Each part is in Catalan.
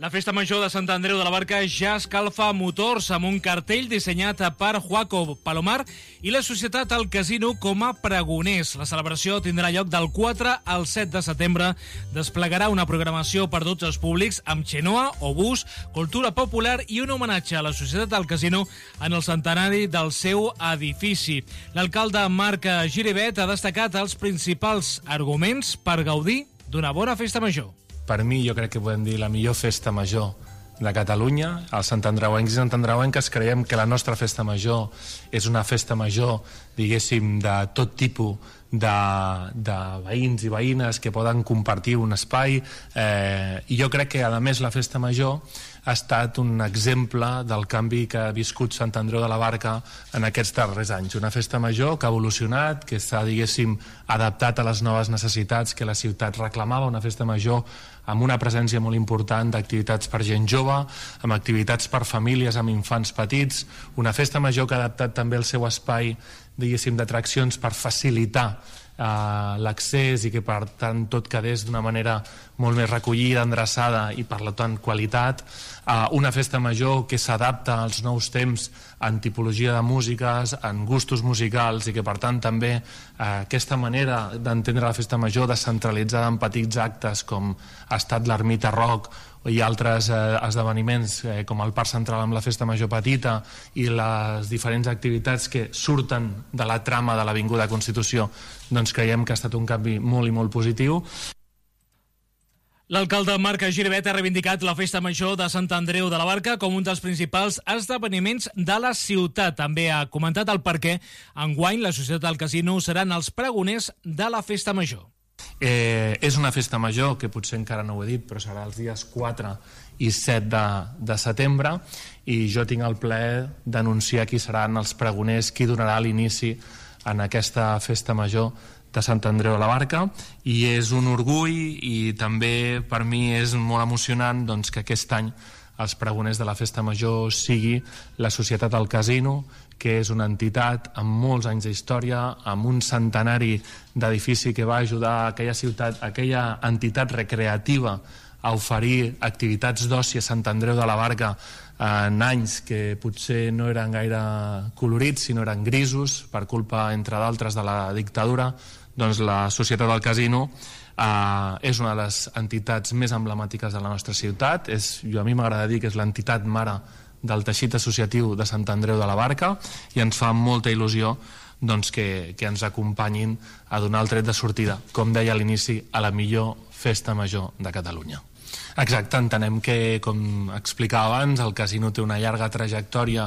La Festa Major de Sant Andreu de la Barca ja escalfa motors amb un cartell dissenyat per Joaco Palomar i la Societat El Casino com a pregoners. La celebració tindrà lloc del 4 al 7 de setembre. Desplegarà una programació per tots els públics amb xenoa, obús, cultura popular i un homenatge a la Societat El Casino en el centenari del seu edifici. L'alcalde Marc Giribet ha destacat els principals arguments per gaudir d'una bona festa major. Per mi, jo crec que podem dir la millor festa major de Catalunya. Els santandreuencs i santandreuenques creiem que la nostra festa major és una festa major, diguéssim, de tot tipus de veïns i veïnes que poden compartir un espai, i jo crec que, a més, la festa major ha estat un exemple del canvi que ha viscut Sant Andreu de la Barca en aquests darrers anys. Una festa major que ha evolucionat, que s'ha, diguéssim, adaptat a les noves necessitats que la ciutat reclamava, una festa major amb una presència molt important d'activitats per gent jove, amb activitats per famílies, amb infants petits, una festa major que ha adaptat també el seu espai, diguéssim, d'atraccions per facilitar l'accés i que per tant tot quedés d'una manera molt més recollida, endreçada i per tant qualitat, una festa major que s'adapta als nous temps en tipologia de músiques, en gustos musicals i que per tant també aquesta manera d'entendre la festa major descentralitzada en petits actes com ha estat l'Ermita Rock i altres esdeveniments com el Parc Central amb la Festa Major Petita i les diferents activitats que surten de la trama de l'Avinguda Constitució, doncs creiem que ha estat un canvi molt i molt positiu. L'alcalde Marc Giribet ha reivindicat la Festa Major de Sant Andreu de la Barca com un dels principals esdeveniments de la ciutat. També ha comentat el perquè enguany la Societat del Casino seran els pregoners de la Festa Major. És una festa major que potser encara no ho he dit, però serà els dies 4 i 7 de setembre, i jo tinc el plaer d'anunciar qui seran els pregoners, qui donarà l'inici en aquesta festa major de Sant Andreu de la Barca, i és un orgull i també per mi és molt emocionant doncs, que aquest any els pregoners de la festa major sigui la Societat El Casino, que és una entitat amb molts anys d'història, amb un centenari d'edifici que va ajudar aquella ciutat, aquella entitat recreativa a oferir activitats d'oci a Sant Andreu de la Barca en anys que potser no eren gaire colorits, sinó eren grisos, per culpa, entre d'altres, de la dictadura. Doncs la Societat del Casino és una de les entitats més emblemàtiques de la nostra ciutat. A mi m'agrada dir que és l'entitat mare del teixit associatiu de Sant Andreu de la Barca, i ens fa molta il·lusió doncs, que ens acompanyin a donar el tret de sortida, com deia a l'inici, a la millor festa major de Catalunya. Exacte, entenem que, com explicava abans, el casino té una llarga trajectòria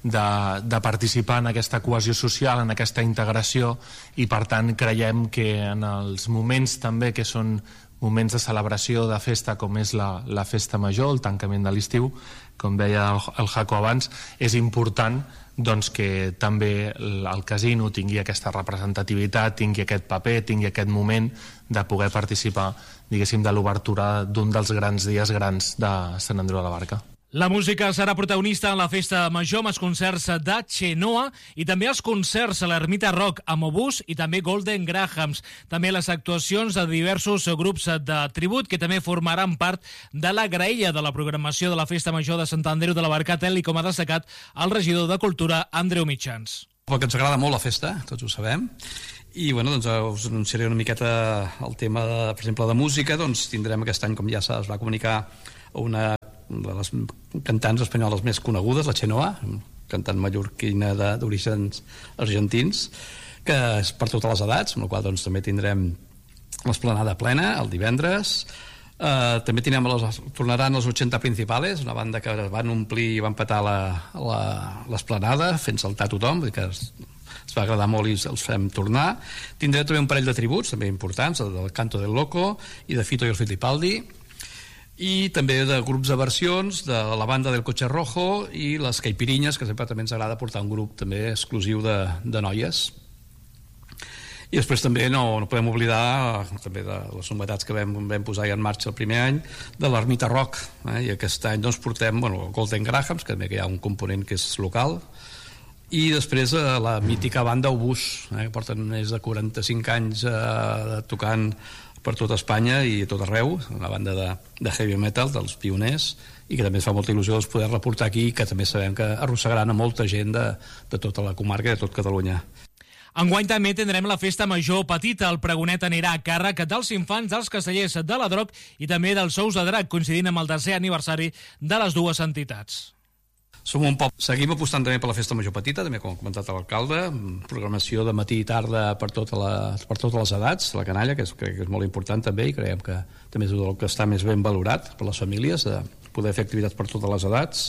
de participar en aquesta cohesió social, en aquesta integració, i per tant creiem que en els moments també que són moments de celebració, de festa, com és la festa major, el tancament de l'estiu, com deia el Jaco abans, és important doncs, que també el casino tingui aquesta representativitat, tingui aquest paper, tingui aquest moment de poder participar, diguéssim, de l'obertura d'un dels grans dies grans de Sant Andreu de la Barca. La música serà protagonista en la festa major amb els concerts de xenoa i també els concerts a l'Ermita Rock amb obús i també Golden Grahams. També les actuacions de diversos grups de tribut que també formaran part de la graella de la programació de la festa major de Sant Andreu de la Barca, tal com ha destacat el regidor de Cultura, Andreu Mitjans. Perquè ens agrada molt la festa, tots ho sabem, i bueno, doncs, us anunciaré una miqueta el tema, per exemple, de música. Doncs tindrem aquest any, com ja es va comunicar, una de les cantants espanyoles més conegudes, la Xenoa, cantant mallorquina d'orígens argentins, que és per totes les edats, amb la qual doncs, també tindrem l'esplanada plena el divendres. També tornaran els 80 Principales, una banda que van omplir i van petar l'esplanada fent saltar tothom, que es va agradar molt i els fem tornar. Tindrem també un parell de tributs també importants, el del Canto del Loco i de Fito i el Fittipaldi, i també de grups de versions de la banda del Coche Rojo i les Caipirinyes, que sempre també ens agrada portar un grup també exclusiu de noies. I després també no podem oblidar també de les novetats que vam posar ja en marxa el primer any de l'Ermita Rock, i aquest any doncs portem Golden Grahams, que també hi ha un component que és local, i després la mítica banda Obús, que porten més de 45 anys tocant per tot Espanya i tot arreu, una banda de heavy metal, dels pioners, i que també fa molta il·lusió poder-la portar aquí, que també sabem que arrossegaran a molta gent de tota la comarca i de tot Catalunya. Enguany també tindrem la festa major petita. El pregonet anirà a càrrec dels infants dels castellers de la Droc i també dels Ous de Drac, coincidint amb el 10è aniversari de les dues entitats. Som un poble. Seguim apostant també per la festa major petita, també com ha comentat l'alcalde, programació de matí i tarda per totes les edats, la canalla, que crec que és molt important també, i creiem que també és el que està més ben valorat per les famílies, de poder fer activitats per totes les edats.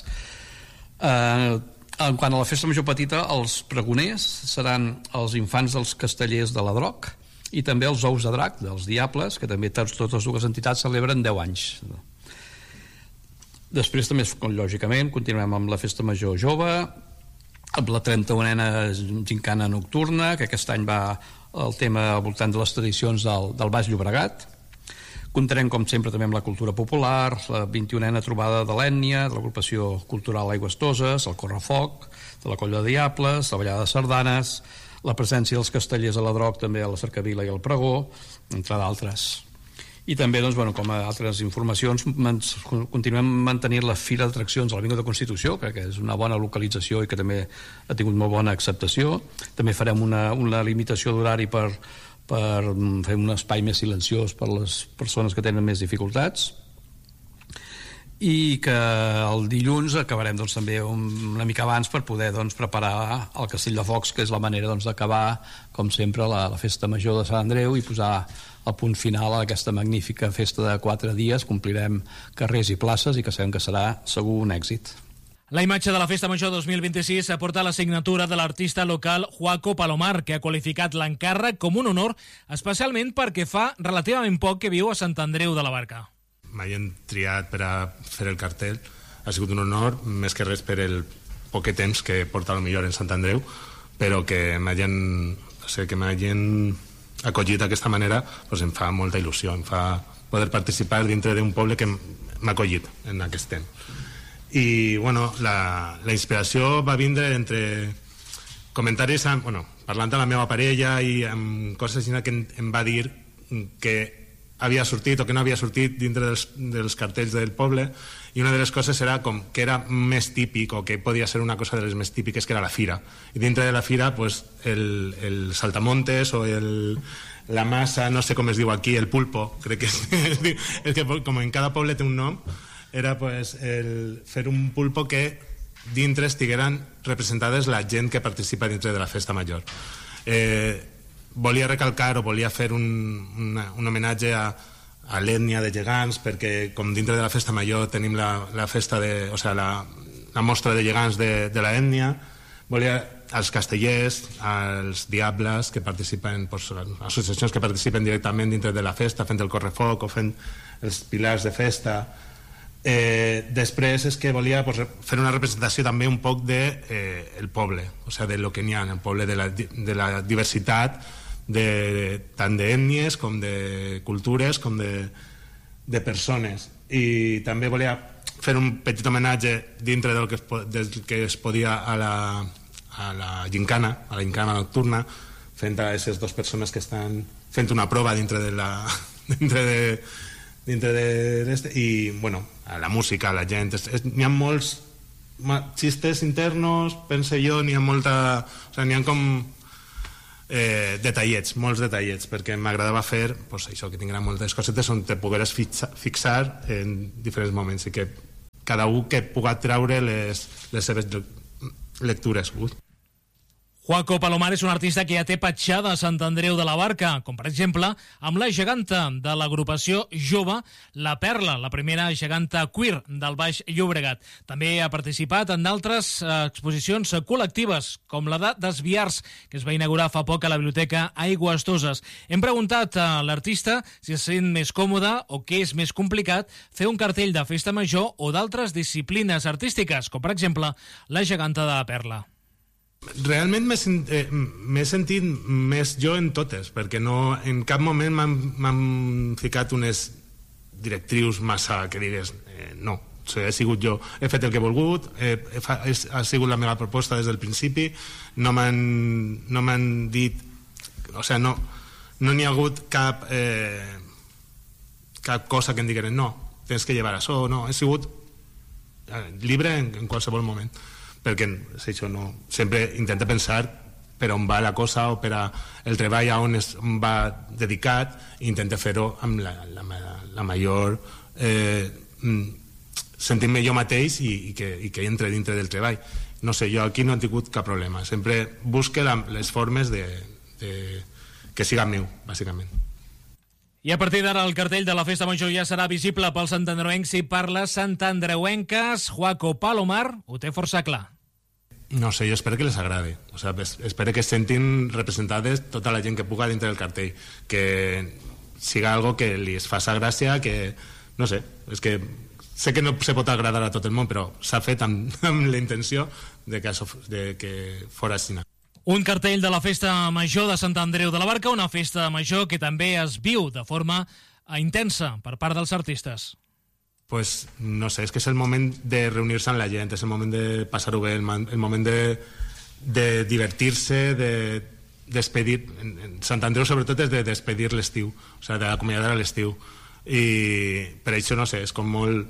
En quant a la festa major petita, els pregoners seran els infants dels castellers de la Droc i també els Ous de Drac, dels Diables, que també totes dues entitats celebren 10 anys. Després també, lògicament, continuem amb la festa major jove, amb la 31a gincana nocturna, que aquest any va el tema al voltant de les tradicions del Baix Llobregat. Comptarem, com sempre, també amb la cultura popular, la 21a trobada de l'ètnia, de l'agrupació cultural Aigües Toses, el Correfoc, de la Colla de Diables, la ballada de sardanes, la presència dels castellers a la Droc, també a la Cercavila i al Pregó, entre d'altres. I també, doncs, com a altres informacions, continuem mantenint la fira d'atraccions a l'Avinguda Constitució, que és una bona localització i que també ha tingut molt bona acceptació. També farem una limitació d'horari per fer un espai més silenciós per les persones que tenen més dificultats, i que el dilluns acabarem també una mica abans per poder preparar el Castell de Focs, que és la manera d'acabar, com sempre, la festa major de Sant Andreu i posar el punt final a aquesta magnífica festa de 4 dies. Complirem carrers i places i que sabem que serà segur un èxit. La imatge de la Festa Major 2026 aporta la signatura de l'artista local Juaco Palomar, que ha qualificat l'encàrrec com un honor, especialment perquè fa relativament poc que viu a Sant Andreu de la Barca. M'hagin triat per a fer el cartell ha sigut un honor, més que res per el poc temps que porta el millor en Sant Andreu, però que m'hagin acollit d'aquesta manera em fa molta il·lusió, em fa poder participar dintre d'un poble que m'ha acollit en aquest temps. I la inspiració va vindre entre comentaris parlant amb la meva parella i amb coses que em va dir que havia sortit o que no havia sortit dintre dels cartells del poble, i una de les coses era que era més típic, o que podia ser una cosa de les més típiques, que era la fira, i dintre de la fira el saltamontes o la massa, no sé com es diu aquí, el pulpo, crec que és que com en cada poble té un nom, era fer un pulpo que dintre estigueren representades la gent que participa dintre de la festa major. Volia recalcar o volia fer un homenatge a l'ètnia de gegants, perquè com dintre de la festa major tenim la festa la mostra de gegants de l'ètnia, volia als castellers, als diables que participen, associacions que participen directament dintre de la festa, fent el correfoc o fent els pilars de festa. Després és que volia fer una representació també un poc del poble, de lo que n'hi ha en el poble, de la diversitat tant d'ètnies com de cultures com de persones. I també volia fer un petit homenatge dintre del que es podia a la gincana nocturna, fent a aquestes dues persones que estan fent una prova dintre de i, a la música, a la gent. N'hi ha molts xistes internos, pense jo, n'hi ha molta... n'hi ha com detallets, molts detallets, perquè m'agradava fer això, que tinguera moltes cosetes on te pogueres fixar en diferents moments i que cada un que puga treure les seves lectures. Juaco Palomar és un artista que ja té petjada a Sant Andreu de la Barca, com per exemple amb la geganta de l'agrupació jove La Perla, la primera geganta queer del Baix Llobregat. També ha participat en d'altres exposicions col·lectives, com la de Desviars, que es va inaugurar fa poc a la Biblioteca Aigües Toses. Hem preguntat a l'artista si es sent més còmode o què és més complicat fer un cartell de festa major o d'altres disciplines artístiques, com per exemple la geganta de La Perla. Realment m'he sentit més jo en totes, perquè en cap moment m'han ficat unes directrius massa que digues no, he sigut jo, he fet el que he volgut, ha sigut la meva proposta des del principi, no m'han dit, no n'hi ha hagut cap cap cosa que em digueren no, tens que llevar això, no, he sigut llibre en qualsevol moment, perquè això no, sempre intenta pensar per on va la cosa o per el treball on va dedicat, i intenta fer-ho amb la major sentir-me jo mateix i que entre dintre del treball. No sé, jo aquí no he tingut cap problema, sempre busque les formes de que siga meu, bàsicament. I a partir d'ara el cartell de la Festa Major ja serà visible pels santandreuencs i per les santandreuenques. Juaco Palomar ho té força clar. No sé, jo espero que les agrade. O sea, espero que es sentin representades tota la gent que puga dintre del cartell, que siga algo que li faça gràcia, que, no sé, és que sé que no se pot agradar a tot el món, però s'ha fet amb la intenció de que fora així. Un cartell de la Festa Major de Sant Andreu de la Barca, una festa major que també es viu de forma intensa per part dels artistes. Pues no sé, és que és el moment de reunir-se amb la gent, és el moment de passar-ho bé, el moment de divertir-se, de despedir. En Sant Andreu sobretot és de despedir l'estiu, o sigui, d'acomiadar l'estiu. I per això, no sé, és com molt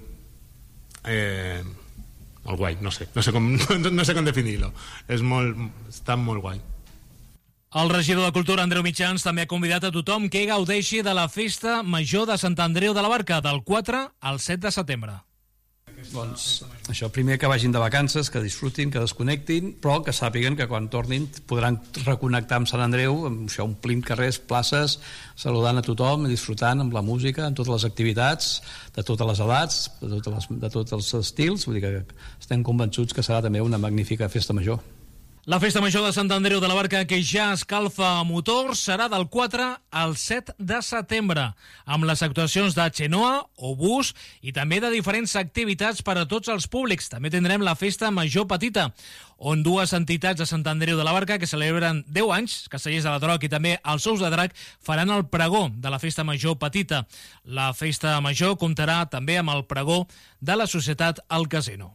guai, no sé com definir-lo. Està molt guai. El regidor de Cultura, Andreu Mitjans, també ha convidat a tothom que gaudeixi de la Festa Major de Sant Andreu de la Barca, del 4 al 7 de setembre. Doncs això, primer que vagin de vacances, que disfrutin, que desconnectin, però que sàpiguen que quan tornin podran reconnectar amb Sant Andreu, amb això, omplint carrers, places, saludant a tothom, disfrutant amb la música, amb totes les activitats, de totes les edats, de tots els estils. Vull dir que estem convençuts que serà també una magnífica festa major. La Festa Major de Sant Andreu de la Barca, que ja escalfa motors, serà del 4 al 7 de setembre, amb les actuacions de Xenoa, Obús i també de diferents activitats per a tots els públics. També tindrem la Festa Major Petita, on dues entitats de Sant Andreu de la Barca, que celebren 10 anys, Castellers de la Troc i també els Ous de Drac, faran el pregó de la Festa Major Petita. La Festa Major comptarà també amb el pregó de la Societat El Casino.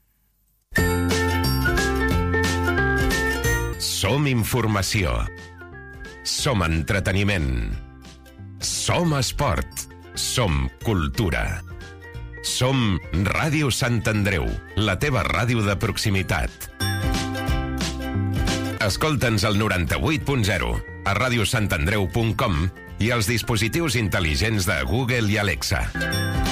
Som informació. Som entreteniment. Som esport. Som cultura. Som Ràdio Sant Andreu, la teva ràdio de proximitat. Escolta'ns al 98.0, a radiosantandreu.com i als dispositius intel·ligents de Google i Alexa.